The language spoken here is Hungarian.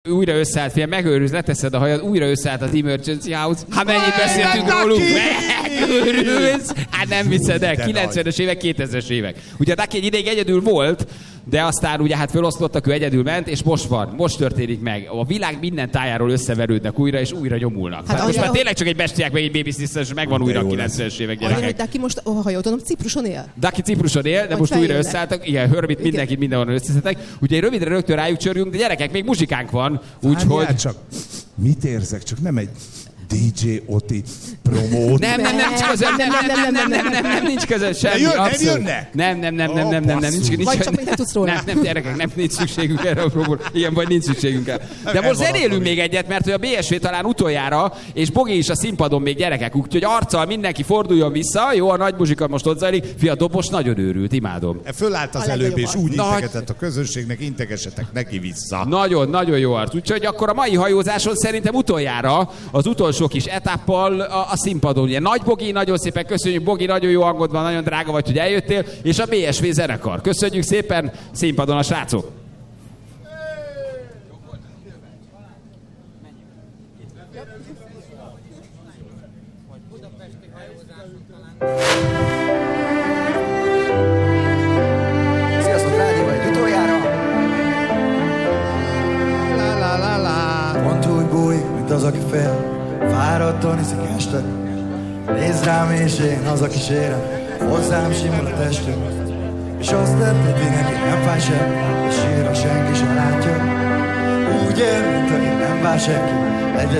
Újra összeállt, fél megőrülsz, leteszed a hajad, újra összeállt az Emergency House. Hát mennyit beszéltünk róluk? Megőrülsz? Hát nem viszed el. 90-es évek, 2000-es évek. Ugye Ducky egy ideig egyedül volt, de aztán ugye hát felosztottak, ő egyedül ment, és most van, most történik meg. A világ minden tájáról összeverődnek újra, és újra nyomulnak. Hát most már tényleg csak egy bestiák, meg egy baby sister, és megvan újra a 90-es évek gyerekek. Ducky most, ha jól tudom, Cipruson él? Ducky Cipruson él, de most újra összeálltak. Igen, Herbit mindenkit mindenhonnan összeszedtek. Ugye rövidre rögtön rájuk csörgünk, de gyerekek, még muzsikánk van, úgyhogy... csak mit érzek? Csak nem egy DJ Oti promót. Nem, nincs közön, nem, nincs közön semmi. Nem, nincs. Vagy csak még nem tudsz róla. Nem, gyerekek, nem nincs szükségünk erre a promóra. Igen, vagy nincs szükségünk erre. De most zenélünk még egyet, mert hogy a BSV talán utoljára, és Bogi is a színpadon még gyerekek, úgyhogy arccal mindenki forduljon vissza. Jó, a nagy muzsika most ott zajlik. Fia, dobos nagyon őrült, imádom. Fölállt az előbb, és úgy integetett a közönségnek, integessetek neki vissza. Nagyon jó arc. Úgyhogy akkor a mai hajózáson szerintem utoljára az utolsó kis etappal a színpadon. Ugye Nagy Bogi, nagyon szépen köszönjük, Bogi, nagyon jó hangod van, nagyon drága vagy, hogy eljöttél, és a BSV zenekar. Köszönjük szépen, színpadon a srácok! Sziasztok, rádió egy utoljára! Pont úgy bújik, mint az, aki fél. Fáradtan hiszik este. Nézd rám és én az, aki sérem. Hozzám simul a testem. És azt tett, hogy neki nem fáj semmi. És sírva senki sem látja. Úgy él, mint aki nem vár senki. Egyedül